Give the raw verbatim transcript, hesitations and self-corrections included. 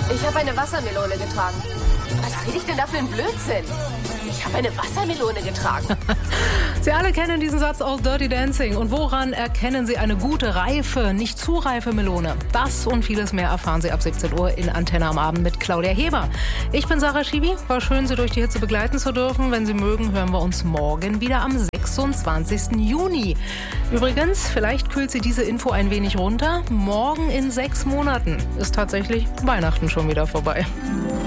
Ich habe eine Wassermelone getragen. Was rede ich denn da für einen Blödsinn? Ich habe eine Wassermelone getragen. Sie alle kennen diesen Satz aus Dirty Dancing. Und woran erkennen Sie eine gute, reife, nicht zu reife Melone? Das und vieles mehr erfahren Sie ab siebzehn Uhr in Antenne am Abend mit Claudia Heber. Ich bin Sarah Schiwi. War schön, Sie durch die Hitze begleiten zu dürfen. Wenn Sie mögen, hören wir uns morgen wieder am sechsundzwanzigsten Juni. Übrigens, vielleicht kühlt Sie diese Info ein wenig runter. Morgen in sechs Monaten ist tatsächlich Weihnachten schon wieder vorbei.